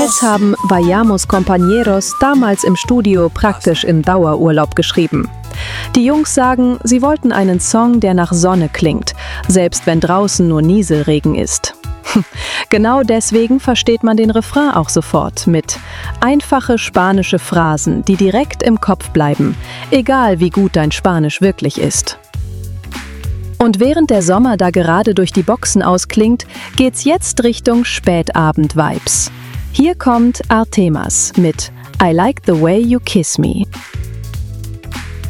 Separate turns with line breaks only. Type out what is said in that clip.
Das haben Vayamos Compañeros damals im Studio praktisch im Dauerurlaub geschrieben. Die Jungs sagen, sie wollten einen Song, der nach Sonne klingt, selbst wenn draußen nur Nieselregen ist. Genau deswegen versteht man den Refrain auch sofort mit einfache spanische Phrasen, die direkt im Kopf bleiben, egal wie gut dein Spanisch wirklich ist. Und während der Sommer da gerade durch die Boxen ausklingt, geht's jetzt Richtung Spätabend-Vibes. Hier kommt Artemas mit I Like the Way You Kiss Me.